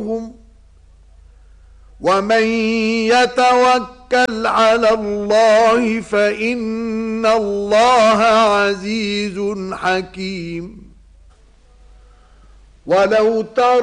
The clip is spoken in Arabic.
يضرهم ومن يتوكل على الله فإن الله عزيز حكيم. ولو ترى